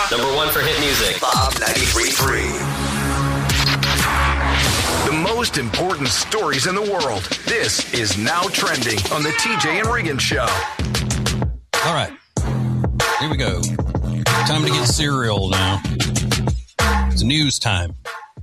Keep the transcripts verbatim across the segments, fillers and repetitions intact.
Number one for hit music. Bob ninety-three point three. The most important stories in the world. This is Now Trending on the T J and Regan Show. All right. Here we go. Time to get cereal now. It's news time.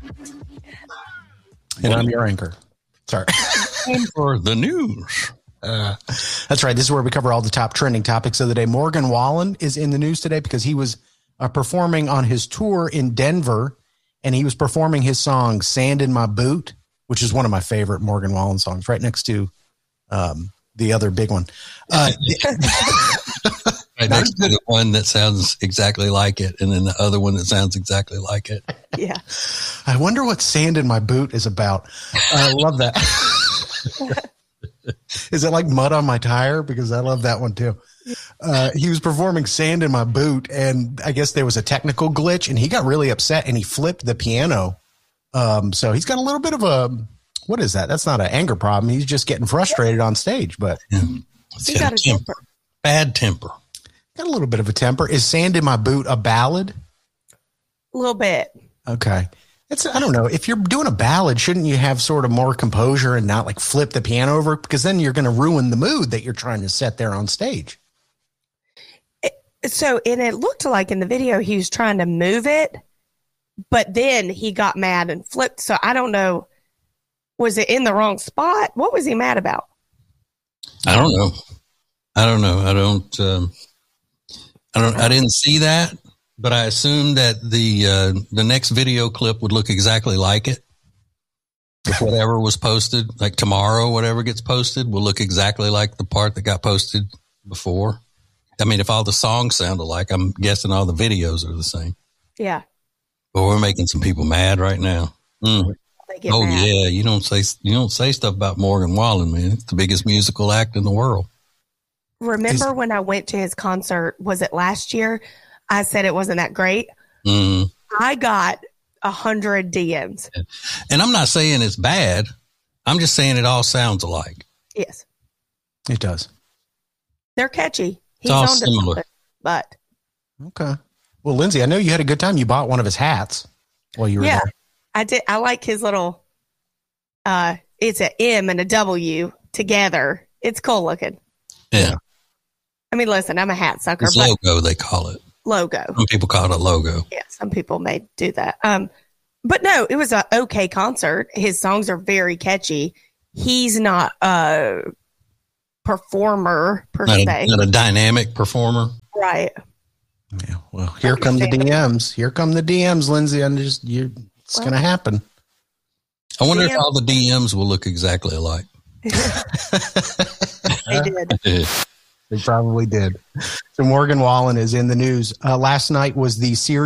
And I'm your anchor. Sorry. Time for the news. Uh, that's right. This is where we cover all the top trending topics of the day. Morgan Wallen is in the news today because he was uh, performing on his tour in Denver, and he was performing his song "Sand in My Boot," which is one of my favorite Morgan Wallen songs, right next to um, the other big one. Uh, right next to the one that sounds exactly like it, and then the other one that sounds exactly like it. Yeah. I wonder what "Sand in My Boot" is about. I love that. Is it like mud on my tire? Because I love that one too. Uh, he was performing "Sand in My Boot," and I guess there was a technical glitch, and he got really upset, and he flipped the piano. Um, so he's got a little bit of a, what is that? That's not an anger problem. He's just getting frustrated on stage, but Yeah. He got a temper. Bad temper. got a little bit of a temper. Is "Sand in My Boot" a ballad? A little bit. Okay. It's, I don't know. If you're doing a ballad, shouldn't you have sort of more composure and not like flip the piano over? Because then you're going to ruin the mood that you're trying to set there on stage. So, and it looked like in the video he was trying to move it, but then he got mad and flipped. So I don't know. Was it in the wrong spot? What was he mad about? I don't know. I don't know. I don't, um, I don't, I didn't see that, but I assumed that the, uh, the next video clip would look exactly like it. If whatever was posted, like tomorrow, whatever gets posted will look exactly like the part that got posted before. I mean, if all the songs sound alike, I'm guessing all the videos are the same. Yeah. But we're making some people mad right now. Mm. They get Oh mad. yeah, you don't say you don't say stuff about Morgan Wallen, man. It's the biggest musical act in the world. Remember Is- when I went to his concert? Was it last year? I said it wasn't that great. Mm. I got a hundred D Ms. And I'm not saying it's bad. I'm just saying it all sounds alike. Yes, It does. they're catchy. He's all on to similar. something, but Okay. Well, Lindsay, I know you had a good time. You bought one of his hats while you were yeah, there. I did. I like his little. Uh, it's a M and a W together. It's cool looking. Yeah. I mean, listen, I'm a hat sucker, It's but logo, they call it. logo. Some people call it a logo. Yeah, some people may do that. Um, but no, it was a okay concert. His songs are very catchy. He's not a performer per Not se, a, not a dynamic performer. right? Yeah. Well, here come the D Ms. Here come the D Ms, Lindsay. I'm just you. It's Well- going to happen. I wonder D M if all the D Ms will look exactly alike. They did. They probably did. So Morgan Wallen is in the news. Uh, last night was the series.